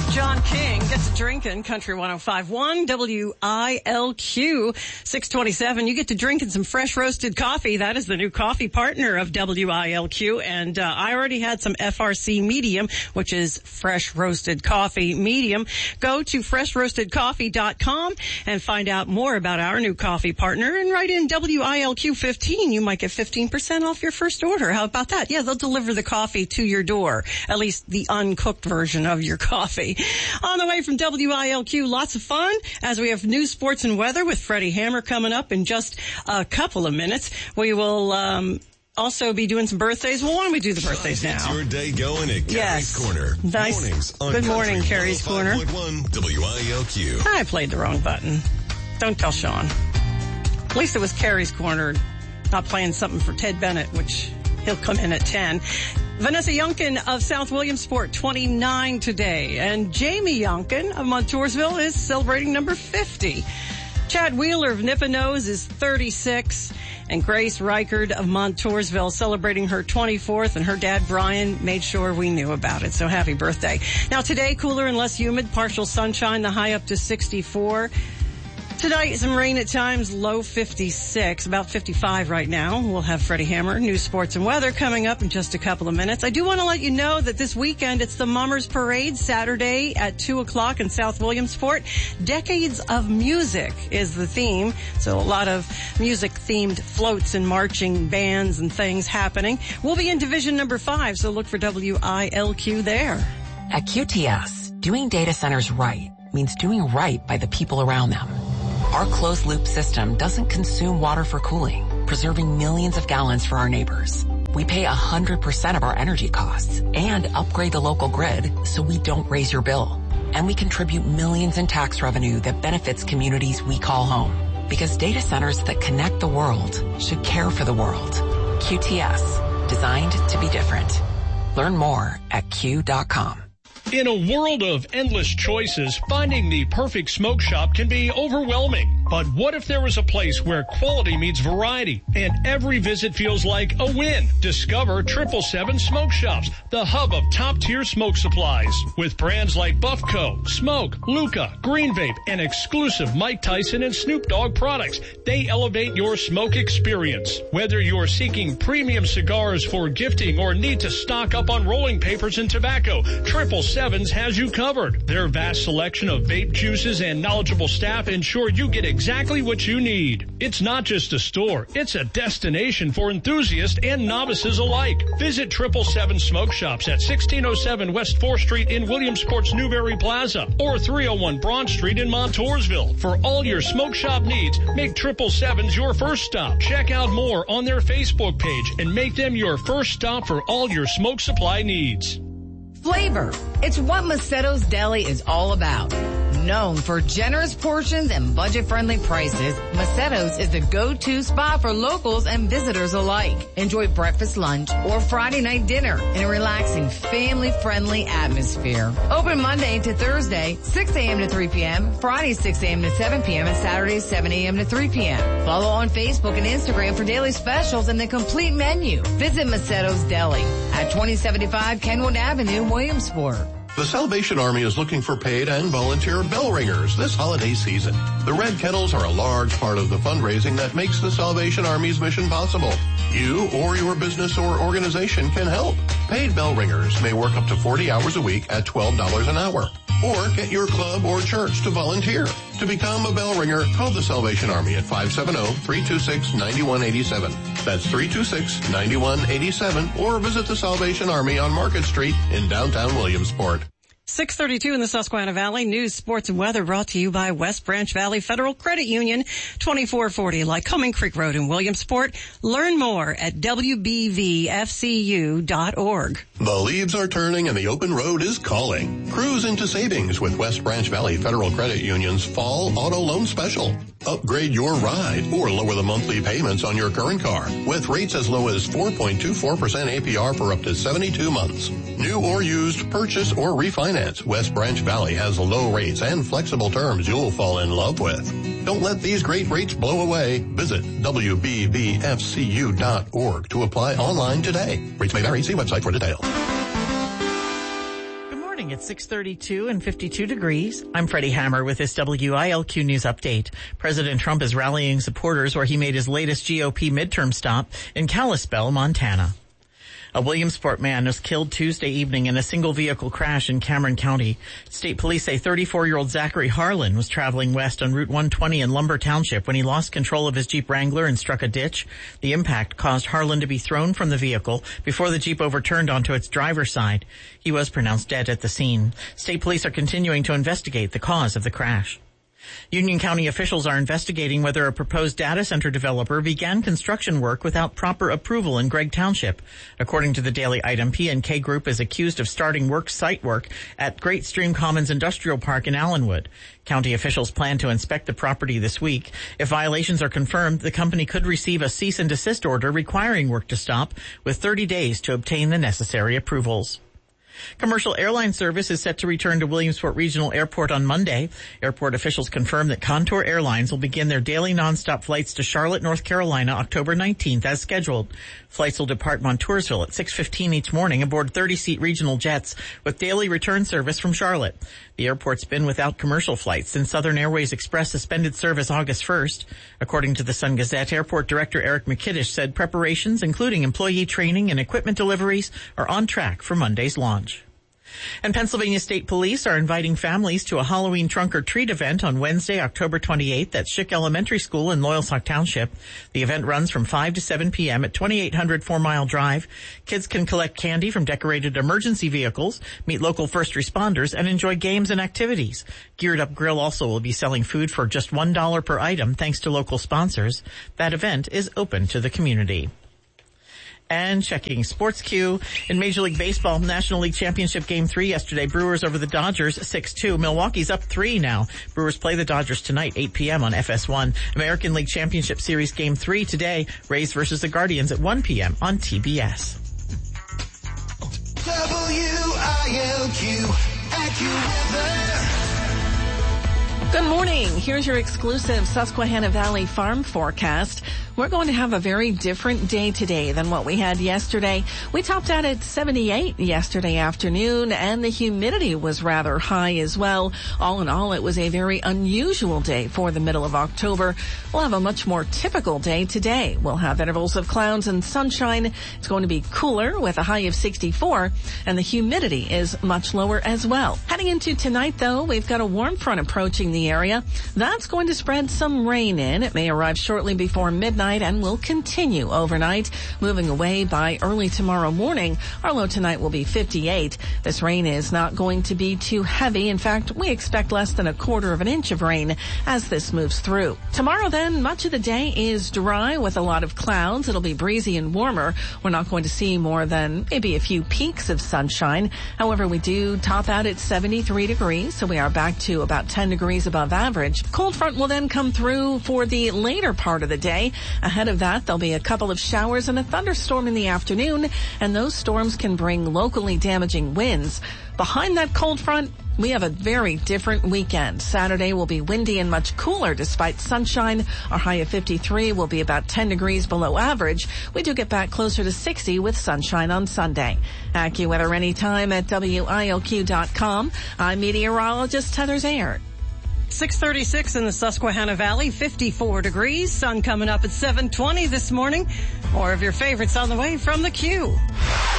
John King gets a drinking, Country 105.1, WILQ 627. You get to drinking some fresh roasted coffee. That is the new coffee partner of WILQ. And I already had some FRC medium, which is fresh roasted coffee medium. Go to freshroastedcoffee.com and find out more about our new coffee partner. And write in WILQ 15. You might get 15% off your first order. How about that? Yeah, they'll deliver the coffee to your door, at least the uncooked version of your coffee. On the way from WILQ, lots of fun as we have news, sports, and weather with Freddie Hammer coming up in just a couple of minutes. We will also be doing some birthdays. Well, why don't we do the birthdays now? It's your day going at Carrie's Corner. Nice. Mornings on Good morning, Carrie's Corner. 105.1 WILQ. I played the wrong button. Don't tell Sean. At least it was Carrie's Corner, not playing something for Ted Bennett, which he'll come in at 10. Vanessa Youngkin of South Williamsport, 29 today. And Jamie Youngkin of Montoursville is celebrating number 50. Chad Wheeler of Nippenose is 36. And Grace Reichard of Montoursville celebrating her 24th. And her dad, Brian, made sure we knew about it. So happy birthday. Now today, cooler and less humid, partial sunshine, the high up to 64. Tonight, some rain at times, low 56, about 55 right now. We'll have Freddie Hammer, news, sports, and weather coming up in just a couple of minutes. I do want to let you know that this weekend, it's the Mummers Parade, Saturday at 2 o'clock in South Williamsport. Decades of Music is the theme, so a lot of music-themed floats and marching bands and things happening. We'll be in Division number 5, so look for WILQ there. At QTS, doing data centers right means doing right by the people around them. Our closed-loop system doesn't consume water for cooling, preserving millions of gallons for our neighbors. We pay 100% of our energy costs and upgrade the local grid so we don't raise your bill. And we contribute millions in tax revenue that benefits communities we call home. Because data centers that connect the world should care for the world. QTS, designed to be different. Learn more at Q.com. In a world of endless choices, finding the perfect smoke shop can be overwhelming. But what if there was a place where quality meets variety and every visit feels like a win? Discover 777 Smoke Shops, the hub of top-tier smoke supplies. With brands like Buffco, Smoke, Luca, Green Vape, and exclusive Mike Tyson and Snoop Dogg products, they elevate your smoke experience. Whether you're seeking premium cigars for gifting or need to stock up on rolling papers and tobacco, 777's has you covered. Their vast selection of vape juices and knowledgeable staff ensure you get exactly what you need. It's not just a store, it's a destination for enthusiasts and novices alike. Visit 777 Smoke Shops at 1607 West 4th Street in Williamsport's Newberry Plaza or 301 Broad Street in Montoursville. For all your smoke shop needs, make 777's your first stop. Check out more on their Facebook page and make them your first stop for all your smoke supply needs. Flavor. It's what Macetto's Deli is all about. Known for generous portions and budget-friendly prices, Macetto's is the go-to spot for locals and visitors alike. Enjoy breakfast, lunch, or Friday night dinner in a relaxing, family-friendly atmosphere. Open Monday to Thursday, 6 a.m. to 3 p.m., Friday 6 a.m. to 7 p.m., and Saturday 7 a.m. to 3 p.m. Follow on Facebook and Instagram for daily specials and the complete menu. Visit Macetto's Deli at 2075 Kenwood Avenue, Williamsport. The Salvation Army is looking for paid and volunteer bell ringers this holiday season. The Red Kettles are a large part of the fundraising that makes the Salvation Army's mission possible. You or your business or organization can help. Paid bell ringers may work up to 40 hours a week at $12 an hour. Or get your club or church to volunteer. To become a bell ringer, call the Salvation Army at 570-326-9187. That's 326-9187, or visit the Salvation Army on Market Street in downtown Williamsport. 6:32 in the Susquehanna Valley. News, sports, and weather brought to you by West Branch Valley Federal Credit Union, 2440 Lycoming Creek Road in Williamsport. Learn more at WBVFCU.org. The leaves are turning and the open road is calling. Cruise into savings with West Branch Valley Federal Credit Union's Fall Auto Loan Special. Upgrade your ride or lower the monthly payments on your current car with rates as low as 4.24% APR for up to 72 months. New or used, purchase or refinance, West Branch Valley has low rates and flexible terms you'll fall in love with. Don't let these great rates blow away. Visit WBVFCU.org to apply online today. Rates may vary. See website for details. Good morning. at 6:32 and 52 degrees. I'm Freddie Hammer with this WILQ News Update. President Trump is rallying supporters where he made his latest GOP midterm stop in Kalispell, Montana. A Williamsport man was killed Tuesday evening in a single-vehicle crash in Cameron County. State police say 34-year-old Zachary Harlan was traveling west on Route 120 in Lumber Township when he lost control of his Jeep Wrangler and struck a ditch. The impact caused Harlan to be thrown from the vehicle before the Jeep overturned onto its driver's side. He was pronounced dead at the scene. State police are continuing to investigate the cause of the crash. Union County officials are investigating whether a proposed data center developer began construction work without proper approval in Gregg Township. According to the Daily Item, P&K Group is accused of starting site work at Great Stream Commons Industrial Park in Allenwood. County officials plan to inspect the property this week. If violations are confirmed, the company could receive a cease and desist order requiring work to stop, with 30 days to obtain the necessary approvals. Commercial airline service is set to return to Williamsport Regional Airport on Monday. Airport officials confirmed that Contour Airlines will begin their daily nonstop flights to Charlotte, North Carolina, October 19th as scheduled. Flights will depart Montoursville at 6:15 each morning aboard 30-seat regional jets with daily return service from Charlotte. The airport's been without commercial flights since Southern Airways Express suspended service August 1st. According to the Sun Gazette, Airport Director Eric McKiddish said preparations, including employee training and equipment deliveries, are on track for Monday's launch. And Pennsylvania State Police are inviting families to a Halloween trunk-or-treat event on Wednesday, October 28th at Schick Elementary School in Loyalsock Township. The event runs from 5 to 7 p.m. at 2800 4 Mile Drive. Kids can collect candy from decorated emergency vehicles, meet local first responders, and enjoy games and activities. Geared Up Grill also will be selling food for just $1 per item thanks to local sponsors. That event is open to the community. And checking Sports Q. In Major League Baseball, National League Championship Game 3 yesterday, Brewers over the Dodgers 6-2. Milwaukee's up 3 now. Brewers play the Dodgers tonight, 8 p.m. on FS1. American League Championship Series Game 3 today, Rays versus the Guardians at 1 p.m. on TBS. WILQ AccuWeather. Good morning. Here's your exclusive Susquehanna Valley farm forecast. We're going to have a very different day today than what we had yesterday. We topped out at 78 yesterday afternoon, and the humidity was rather high as well. All in all, it was a very unusual day for the middle of October. We'll have a much more typical day today. We'll have intervals of clouds and sunshine. It's going to be cooler with a high of 64, and the humidity is much lower as well. Heading into tonight, though, we've got a warm front approaching the area. That's going to spread some rain in. It may arrive shortly before midnight and will continue overnight, moving away by early tomorrow morning. Our low tonight will be 58. This rain is not going to be too heavy. In fact, we expect less than 1/4 inch of rain as this moves through. Tomorrow then, much of the day is dry with a lot of clouds. It'll be breezy and warmer. We're not going to see more than maybe a few peaks of sunshine. However, we do top out at 73 degrees, so we are back to about 10 degrees above average. Cold front will then come through for the later part of the day. Ahead of that, there'll be a couple of showers and a thunderstorm in the afternoon, and those storms can bring locally damaging winds. Behind that cold front, we have a very different weekend. Saturday will be windy and much cooler despite sunshine. Our high of 53 will be about 10 degrees below average. We do get back closer to 60 with sunshine on Sunday. AccuWeather anytime at WILQ.com. I'm meteorologist Heather Zayer. 6:36 in the Susquehanna Valley, 54 degrees. Sun coming up at 7:20 this morning. More of your favorites on the way from the Q.